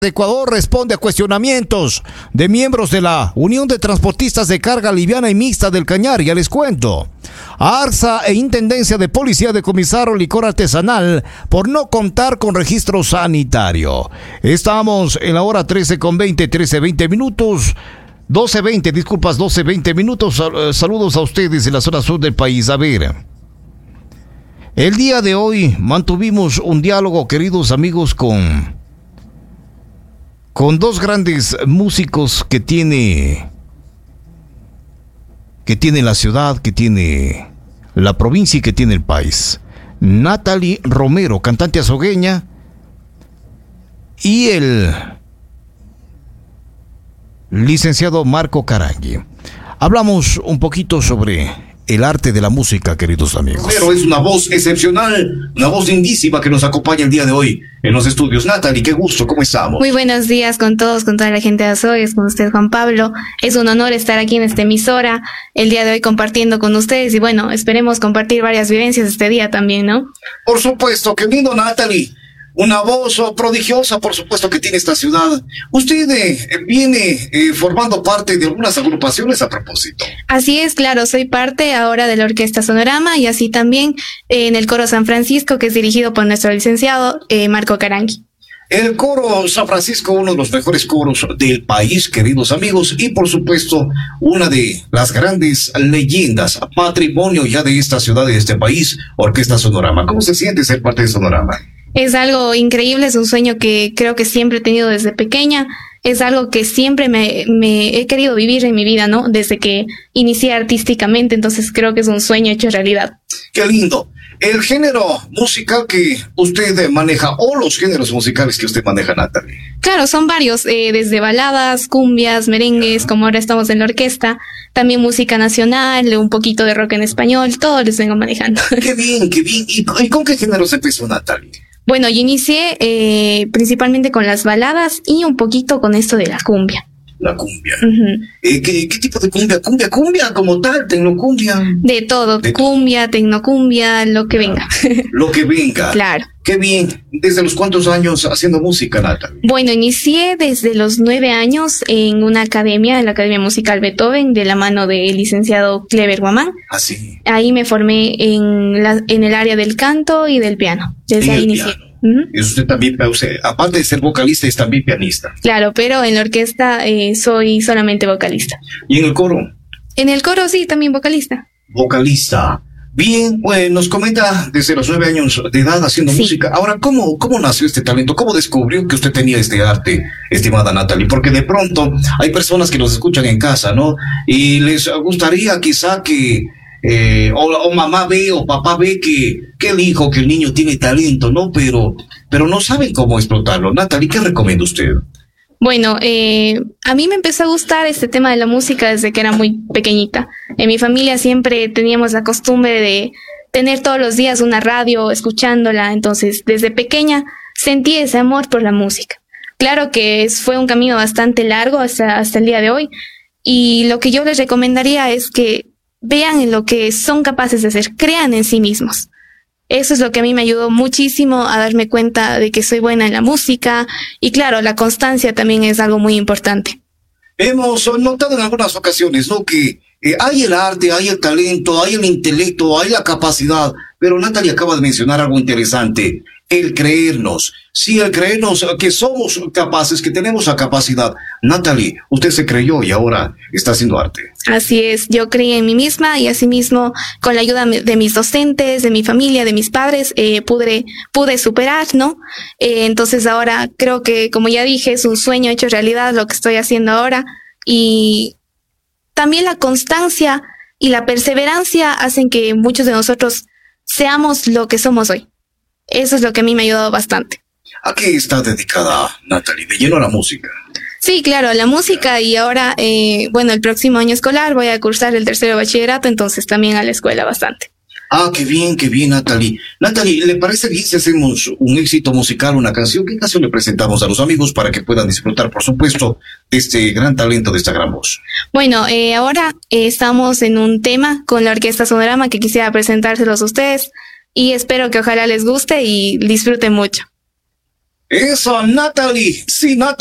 Ecuador responde a cuestionamientos de miembros de la Unión de Transportistas de Carga Liviana y Mixta del Cañar. Ya les cuento. ARSA e Intendencia de Policía decomisaron licor artesanal por no contar con registro sanitario. Estamos en la hora 13:20, 13:20 minutos. 12:20 minutos. Saludos a ustedes en la zona sur del país. A ver. El día de hoy mantuvimos un diálogo, queridos amigos, con dos grandes músicos que tiene la ciudad, que tiene la provincia y que tiene el país. Natalie Romero, cantante azogueña, y el licenciado Marco Carangui. Hablamos un poquito sobre el arte de la música, queridos amigos. Pero es una voz excepcional, una voz lindísima que nos acompaña el día de hoy en los estudios. Natalie, qué gusto, ¿cómo estamos? Muy buenos días con todos, con toda la gente de Azogues, con usted, Juan Pablo. Es un honor estar aquí en esta emisora el día de hoy compartiendo con ustedes y bueno, esperemos compartir varias vivencias este día también, ¿no? Por supuesto, qué lindo, Natalie. Una voz prodigiosa, por supuesto, que tiene esta ciudad. Usted viene formando parte de algunas agrupaciones a propósito. Así es, claro, soy parte ahora de la Orquesta Sonorama y así también en el Coro San Francisco, que es dirigido por nuestro licenciado Marco Carangui. El Coro San Francisco, uno de los mejores coros del país, queridos amigos, y por supuesto, una de las grandes leyendas, patrimonio ya de esta ciudad y de este país, Orquesta Sonorama. ¿Cómo se siente ser parte de Sonorama? Es algo increíble, es un sueño que creo que siempre he tenido desde pequeña, es algo que siempre me he querido vivir en mi vida, ¿no? Desde que inicié artísticamente, entonces creo que es un sueño hecho realidad. ¡Qué lindo! El género musical que usted maneja, o los géneros musicales que usted maneja, Natalie. Claro, son varios, desde baladas, cumbias, merengues, como ahora estamos en la orquesta, también música nacional, un poquito de rock en español, todo les vengo manejando. ¡Qué bien, qué bien! ¿Y con qué géneros empezó, Natalie? Bueno, yo inicié principalmente con las baladas y un poquito con esto de la cumbia. La cumbia. ¿Qué tipo de cumbia? ¿Cumbia como tal? ¿Tecnocumbia? De todo, cumbia, tecnocumbia, lo que venga. Lo que venga. Claro. Qué bien. ¿Desde los cuántos años haciendo música, Natalie? Bueno, inicié desde los 9 años en una academia, en la Academia Musical Beethoven, de la mano del licenciado Clever Guamán. Ah, sí. Ahí me formé en el área del canto y del piano. Desde ahí inicié. Y usted también, aparte de ser vocalista, es también pianista. Claro, pero en la orquesta soy solamente vocalista. ¿Y en el coro? En el coro sí, también vocalista. Vocalista. Bien, pues nos comenta desde los 9 años de edad haciendo música. Ahora, ¿cómo nació este talento? ¿Cómo descubrió que usted tenía este arte, estimada Natalie? Porque de pronto hay personas que nos escuchan en casa, ¿no? Y les gustaría quizá que o mamá ve o papá ve que el hijo, que el niño tiene talento, ¿no? Pero no saben cómo explotarlo. Natalie, ¿qué recomienda usted? Bueno, a mí me empezó a gustar este tema de la música desde que era muy pequeñita. En mi familia siempre teníamos la costumbre de tener todos los días una radio escuchándola, entonces desde pequeña sentí ese amor por la música. Claro que fue un camino bastante largo hasta el día de hoy, y lo que yo les recomendaría es que vean en lo que son capaces de hacer, crean en sí mismos. Eso es lo que a mí me ayudó muchísimo a darme cuenta de que soy buena en la música y claro, la constancia también es algo muy importante. Hemos notado en algunas ocasiones, ¿no? Que hay el arte, hay el talento, hay el intelecto, hay la capacidad, pero Natalie acaba de mencionar algo interesante, el creernos. Sí, el creernos que somos capaces, que tenemos la capacidad. Natalie, usted se creyó y ahora está haciendo arte. Así es, yo creí en mí misma y asimismo con la ayuda de mis docentes, de mi familia, de mis padres, pude superar, ¿no? Entonces ahora creo que, como ya dije, es un sueño hecho realidad lo que estoy haciendo ahora, y también la constancia y la perseverancia hacen que muchos de nosotros seamos lo que somos hoy. Eso es lo que a mí me ha ayudado bastante. ¿A qué está dedicada Natalie? ¿De lleno a la música? Sí, claro, a la música, y ahora, bueno, el próximo año escolar voy a cursar el 3º bachillerato, entonces también a la escuela bastante. Ah, qué bien, Natalie. Natalie, ¿le parece bien si hacemos un éxito musical, una canción? ¿Qué canción le presentamos a los amigos para que puedan disfrutar, por supuesto, de este gran talento, de esta gran voz? Bueno, ahora estamos en un tema con la Orquesta Sonorama que quisiera presentárselos a ustedes y espero que ojalá les guste y disfruten mucho. Eso, Natalie. Sí, Natalie.